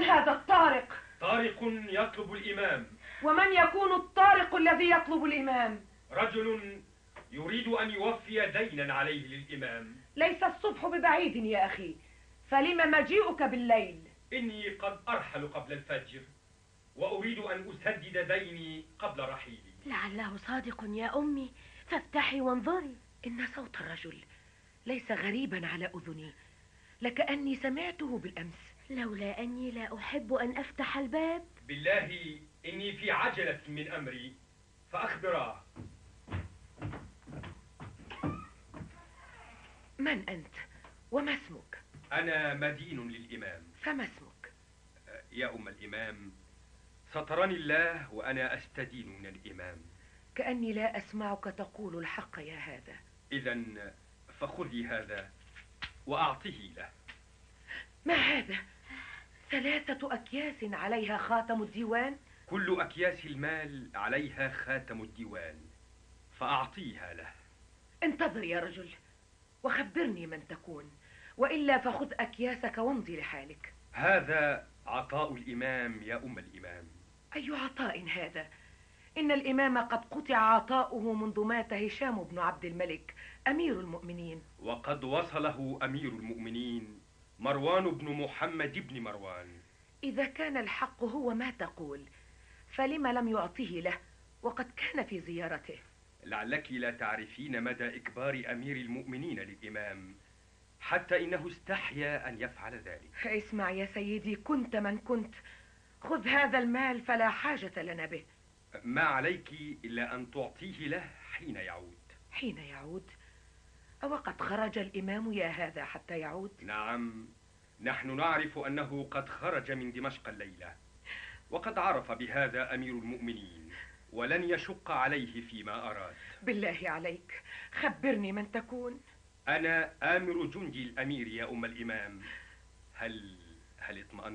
هذا الطارق؟ طارق يطلب الإمام. ومن يكون الطارق الذي يطلب الإمام؟ رجل يريد أن يوفي دينا عليه للإمام. ليس الصبح ببعيد يا أخي، فلم مجيئك بالليل؟ إني قد أرحل قبل الفجر، وأريد أن أسدد ديني قبل رحيلي. لعله صادق يا أمي، فافتحي وانظري. إن صوت الرجل ليس غريبا على أذني، لكأني سمعته بالأمس. لولا أني لا أحب أن أفتح الباب. بالله إني في عجلة من أمري، فأخبراه. من أنت؟ وما اسمك؟ أنا مدين للإمام. فما اسمك؟ يا أم الإمام، سترني الله وأنا أستدين من الإمام. كأني لا أسمعك تقول الحق يا هذا. إذن فخذي هذا وأعطيه له. ما هذا؟ 3 أكياس عليها خاتم الديوان؟ كل أكياس المال عليها خاتم الديوان، فأعطيها له. انتظر يا رجل وخبرني من تكون، وإلا فخذ أكياسك وامضي لحالك. هذا عطاء الإمام يا أم الإمام. أي عطاء هذا؟ إن الإمام قد قطع عطاؤه منذ مات هشام بن عبد الملك أمير المؤمنين، وقد وصله أمير المؤمنين مروان بن محمد بن مروان. إذا كان الحق هو ما تقول، فلم لم يعطيه له وقد كان في زيارته؟ لعلك لا تعرفين مدى إكبار أمير المؤمنين للإمام، حتى إنه استحيا أن يفعل ذلك. اسمع يا سيدي، كنت من كنت، خذ هذا المال فلا حاجة لنا به. ما عليك إلا أن تعطيه له حين يعود. حين يعود؟ أو قد خرج الإمام يا هذا حتى يعود؟ نعم، نحن نعرف أنه قد خرج من دمشق الليلة، وقد عرف بهذا أمير المؤمنين، ولن يشق عليه فيما أراد. بالله عليك خبرني من تكون. أنا آمر جندي الأمير يا أم الإمام. هل اطمأن